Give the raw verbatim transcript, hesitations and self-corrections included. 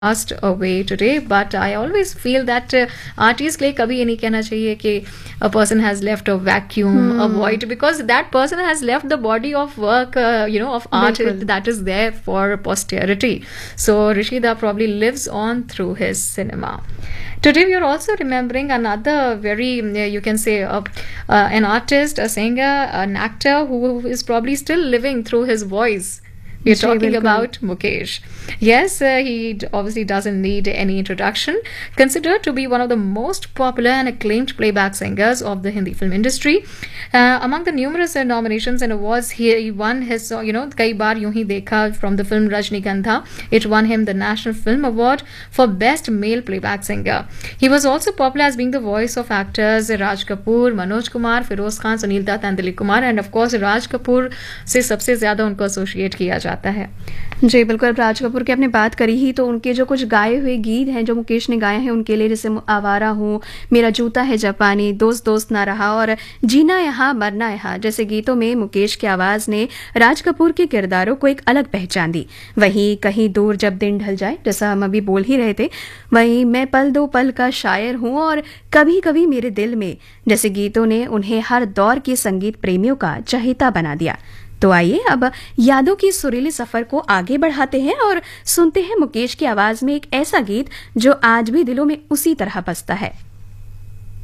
passed away today, but I always feel that uh, artist के लिए कभी ये नहीं कहना चाहिए कि a person has left a vacuum, a void, because that person has left the body of work, uh, you know, of art बिल्कुल। that is there for posterity. So Rishida probably lives on through his cinema. Today we are also remembering another very, uh, you can say, uh, uh, an artist, a singer, an actor who is probably still living through his voice. We're ji, talking बिल्कुल। about Mukesh. Yes, uh, he d- obviously doesn't need any introduction. Considered to be one of the most popular and acclaimed playback singers of the Hindi film industry. Uh, among the numerous uh, nominations and awards, he, he won his, uh, you know, Kai Baar Yun Hi Dekha from the film Rajnikandha. It won him the National Film Award for Best Male Playback Singer. He was also popular as being the voice of actors Raj Kapoor, Manoj Kumar, Feroz Khan, Sunil Dutt and Dilip Kumar. And of course, Raj Kapoor से सबसे ज्यादा उनको associate किया जाता है. जी बिल्कुल। अब राज कपूर की आपने बात करी ही तो उनके जो कुछ गाए हुए गीत हैं जो मुकेश ने गाए हैं उनके लिए, जैसे आवारा हूँ, मेरा जूता है जापानी, दोस्त दोस्त ना रहा और जीना यहाँ मरना यहाँ जैसे गीतों में मुकेश की आवाज ने राज कपूर के किरदारों को एक अलग पहचान दी। वहीं कहीं दूर जब दिन ढल जाए, जैसा हम अभी बोल ही रहे थे, वहीं मैं पल दो पल का शायर हूँ और कभी कभी मेरे दिल में जैसे गीतों ने उन्हें हर दौर के संगीत प्रेमियों का चहेता बना दिया। तो आइए अब यादों की सुरीली सफर को आगे बढ़ाते हैं और सुनते हैं मुकेश की आवाज में एक ऐसा गीत जो आज भी दिलों में उसी तरह बसता है।